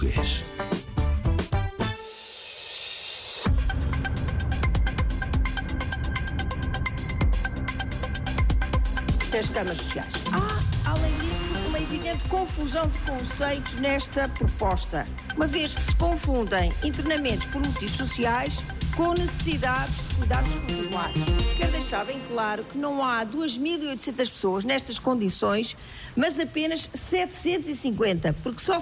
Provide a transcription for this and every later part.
português. Das câmaras sociais. Além disso, uma evidente confusão de conceitos nesta proposta, uma vez que se confundem internamentos por motivos sociais com necessidades de cuidados regulares. Quero deixar bem claro que não há 2.800 pessoas nestas condições, mas apenas 750, porque só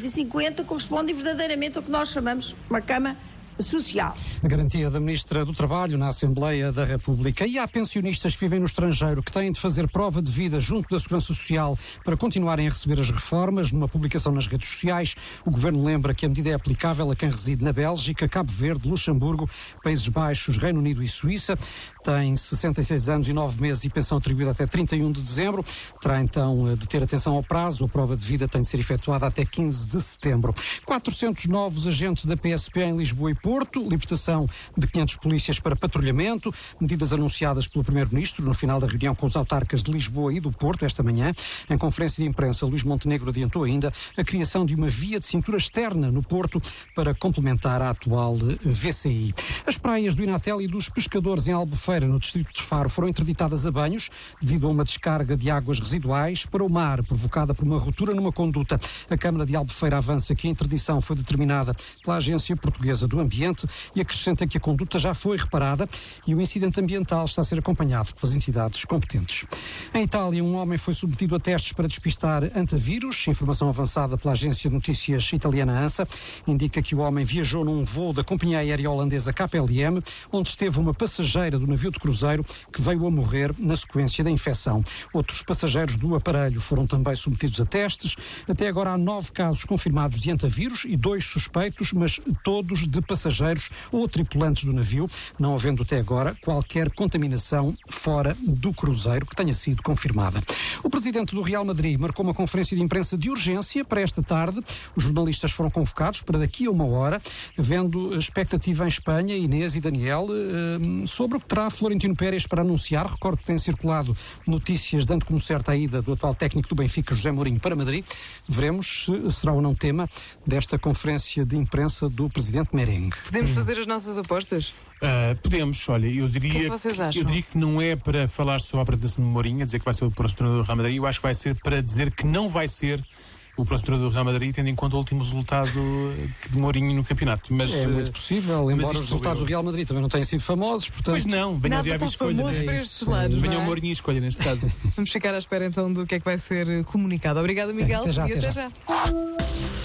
750 correspondem verdadeiramente ao que nós chamamos uma cama social. A garantia da Ministra do Trabalho na Assembleia da República. E há pensionistas que vivem no estrangeiro que têm de fazer prova de vida junto da Segurança Social para continuarem a receber as reformas. Numa publicação nas redes sociais, o Governo lembra que a medida é aplicável a quem reside na Bélgica, Cabo Verde, Luxemburgo, Países Baixos, Reino Unido e Suíça. Tem 66 anos e 9 meses e pensão atribuída até 31 de dezembro. Terá então de ter atenção ao prazo. A prova de vida tem de ser efetuada até 15 de setembro. 400 novos agentes da PSP em Lisboa e Porto, libertação de 500 polícias para patrulhamento, medidas anunciadas pelo Primeiro-Ministro no final da reunião com os autarcas de Lisboa e do Porto esta manhã. Em conferência de imprensa, Luís Montenegro adiantou ainda a criação de uma via de cintura externa no Porto para complementar a atual VCI. As praias do Inatel e dos pescadores em Albufeira, no distrito de Faro, foram interditadas a banhos devido a uma descarga de águas residuais para o mar, provocada por uma ruptura numa conduta. A Câmara de Albufeira avança que a interdição foi determinada pela Agência Portuguesa do Ambiente e acrescenta que a conduta já foi reparada e o incidente ambiental está a ser acompanhado pelas entidades competentes. Em Itália, um homem foi submetido a testes para despistar antavírus. Informação avançada pela agência de notícias italiana ANSA indica que o homem viajou num voo da companhia aérea holandesa KLM, onde esteve uma passageira do navio de cruzeiro que veio a morrer na sequência da infecção. Outros passageiros do aparelho foram também submetidos a testes. Até agora há 9 casos confirmados de antavírus e 2 suspeitos, mas todos de passageiros ou tripulantes do navio, não havendo até agora qualquer contaminação fora do cruzeiro que tenha sido confirmada. O presidente do Real Madrid marcou uma conferência de imprensa de urgência para esta tarde. Os jornalistas foram convocados para daqui a uma hora, havendo expectativa em Espanha, Inês e Daniel, sobre o que terá Florentino Pérez para anunciar. Recordo que têm circulado notícias dando como certa a ida do atual técnico do Benfica, José Mourinho, para Madrid. Veremos se será ou não tema desta conferência de imprensa do presidente merengue. Podemos fazer as nossas apostas? Podemos, olha, eu diria que não é para falar sobre a apresentação de Mourinho, a dizer que vai ser o próximo treinador do Real Madrid. Eu acho que vai ser para dizer que não vai ser o próximo treinador do Real Madrid, tendo em conta o último resultado de Mourinho no campeonato. Mas, é muito possível, embora os resultados do Real Madrid também não tenham sido famosos, portanto... Pois não, venha o diabo e escolha. Famoso para estes lados, venha o Mourinho e escolha, neste caso. Vamos ficar à espera então do que é que vai ser comunicado. Obrigada, Miguel, Sim, até já.